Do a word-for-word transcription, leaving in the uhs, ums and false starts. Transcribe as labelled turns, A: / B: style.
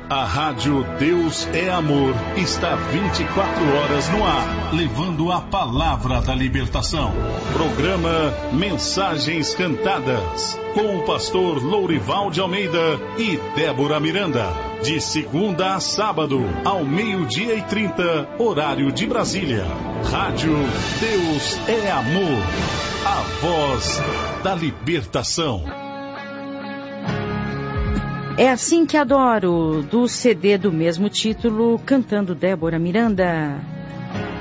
A: A Rádio Deus é Amor está vinte e quatro horas no ar, levando a palavra da libertação. Programa Mensagens Cantadas, com o pastor Lourival de Almeida e Débora Miranda. De segunda a sábado, ao meio-dia e trinta, horário de Brasília. Rádio Deus é Amor, a voz da libertação.
B: É Assim Que Adoro, do C D do mesmo título, cantando Débora Miranda.